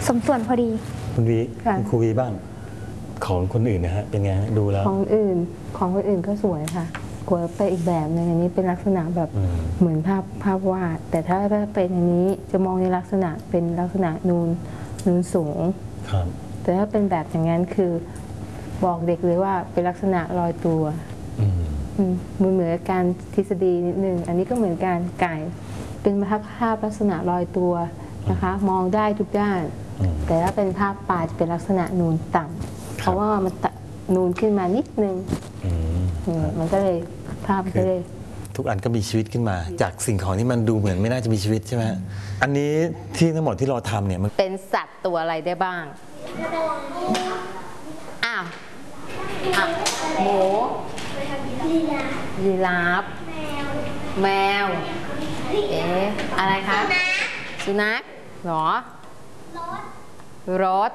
สมส่วนพอดีคุณวีคุณครูวีบ้างของคนอื่นนะฮะเป็นไงดูแล้วของคนอื่นก็สวยค่ะกลัวไปอีกแบบนึงอันนี้เป็นลักษณะแบบเหมือนภาพวาดแต่ถ้าเป็นอันนี้จะมองในลักษณะเป็นลักษณะนูนสูงแต่ถ้าเป็นแบบอย่างนั้นคือบอกเด็กเลยว่าเป็นลักษณะลอยตัวเหมือนการทฤษฎีนิดนึงอันนี้ก็เหมือนการไก่เป็นภาพลักษณะลอยตัวนะคะมองได้ทุกด้านแต่ถ้าเป็นภาพปลาจะเป็นลักษณะนูนต่ำเพราะว่ามันนูนขึ้นมานิดนึงมันก็เลยภาพก็เลยทุกอันก็มีชีวิตขึ้นมาจากสิ่งของที่มันดูเหมือนไม่น่าจะมีชีวิตใช่ไหมอันนี้ที่ทั้งหมดที่เราทำเนี่ยมันเป็นสัตว์ตัวอะไรได้บ้างอ้าวหมูยีราฟแมวอะไรคะสุนัขหรอรถ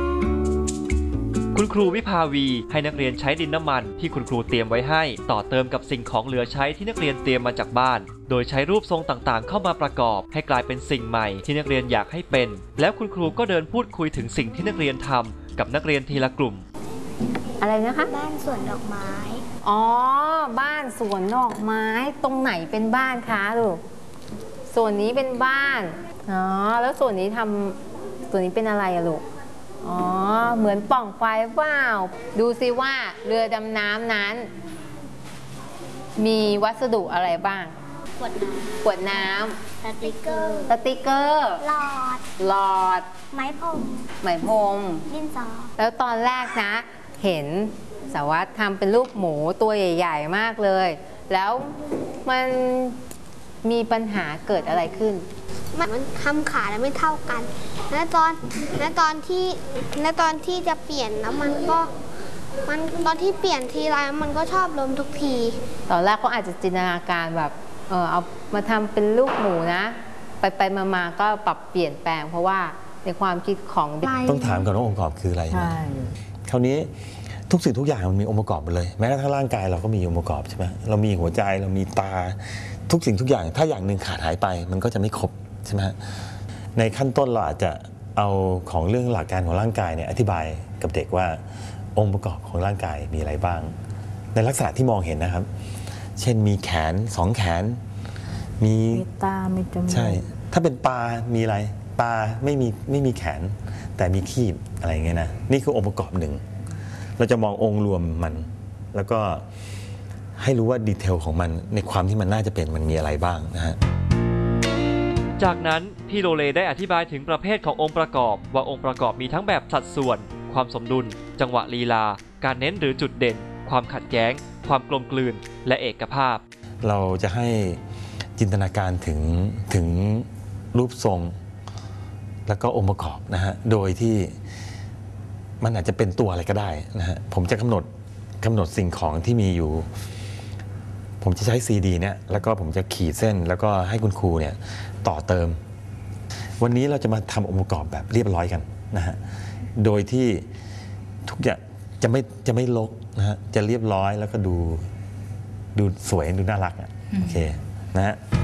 คุณครูวิภาวีให้นักเรียนใช้ดินน้ำมันที่คุณครูเตรียมไว้ให้ต่อเติมกับสิ่งของเหลือใช้ที่นักเรียนเตรียมมาจากบ้านโดยใช้รูปทรงต่างๆเข้ามาประกอบให้กลายเป็นสิ่งใหม่ที่นักเรียนอยากให้เป็นแล้วคุณครูก็เดินพูดคุยถึงสิ่งที่นักเรียนทำกับนักเรียนทีละกลุ่มอะไรนะคะบ้านสวนดอกไม้อ๋อบ้านสวนดอกไม้ตรงไหนเป็นบ้านคะลูกส่วนนี้เป็นบ้านอ๋อแล้วส่วนนี้ส่วนนี้เป็นอะไรอะลูกอ๋อเหมือนปล่องไฟเปล่าดูซิว่าเรือดำน้ำนั้นมีวัสดุอะไรบ้างขวดน้ำสติกเกอร์หลอดไม้พรมดินสอแล้วตอนแรกนะเห็นสวัสดิ์ทำเป็นรูปหมูตัวใหญ่ๆมากเลยแล้วมันมีปัญหาเกิดอะไรขึ้นมันทำขาแล้วไม่เท่ากันและตอนที่จะเปลี่ยนแล้วตอนที่เปลี่ยนทีไรมันก็ชอบล้มทุกทีตอนแรกเขาอาจจะจินตนาการแบบเอามาทำเป็นลูกหมูนะไปมาก็ปรับเปลี่ยนแปลงเพราะว่าในความคิดของต้องถามก่อนว่าองค์ประกอบคืออะไรใช่คราวนี้ทุกสิ่งทุกอย่างมันมีองค์ประกอบหมดเลยแม้กระทั่งร่างกายเราก็มีองค์ประกอบใช่ไหมเรามีหัวใจเรามีตาทุกสิ่งทุกอย่างถ้าอย่างหนึ่งขาดหายไปมันก็จะไม่ครบใช่ไหมในขั้นต้นเราอาจจะเอาของเรื่องหลักการของร่างกายเนี่ยอธิบายกับเด็กว่าองค์ประกอบของร่างกายมีอะไรบ้างในลักษณะที่มองเห็นนะครับเช่นมีแขน2แขนมีตามีจมูกใช่ถ้าเป็นปลามีอะไรปลาไม่มีแขนแต่มีคีบอะไรเงี้ยนะนี่คือองค์ประกอบหนึ่งเราจะมององค์รวมมันแล้วก็ให้รู้ว่าดีเทลของมันในความที่มันน่าจะเป็นมันมีอะไรบ้างนะฮะจากนั้นพี่โรเลได้อธิบายถึงประเภทขององค์ประกอบว่าองค์ประกอบมีทั้งแบบสัดส่วนความสมดุลจังหวะลีลาการเน้นหรือจุดเด่นความขัดแย้งความกลมกลืนและเอกภาพเราจะให้จินตนาการถึงรูปทรงแล้วก็องค์ประกอบนะฮะโดยที่มันอาจจะเป็นตัวอะไรก็ได้นะฮะผมจะกำหนดสิ่งของที่มีอยู่ผมจะใช้ซีดีเนี่ยแล้วก็ผมจะขีดเส้นแล้วก็ให้คุณครูเนี่ยต่อเติมวันนี้เราจะมาทำองค์ประกอบแบบเรียบร้อยกันนะฮะโดยที่ทุกอย่างจะไม่รกนะฮะจะเรียบร้อยแล้วก็ดูสวยดูน่ารักโอเคนะฮะ